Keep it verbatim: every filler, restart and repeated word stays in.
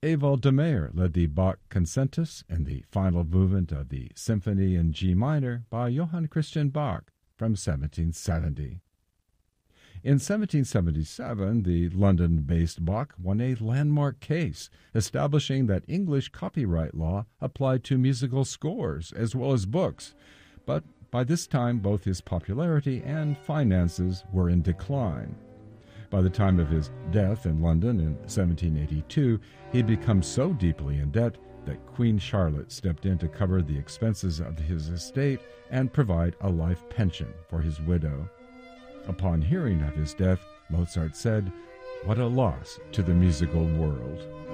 Ewald de Meyer led the Bach Concentus and the final movement of the Symphony in G minor by Johann Christian Bach from seventeen seventy. In seventeen seventy-seven, the London-based Bach won a landmark case establishing that English copyright law applied to musical scores as well as books, but by this time both his popularity and finances were in decline. By the time of his death in London in seventeen eighty-two, he had become so deeply in debt that Queen Charlotte stepped in to cover the expenses of his estate and provide a life pension for his widow. Upon hearing of his death, Mozart said, "What a loss to the musical world."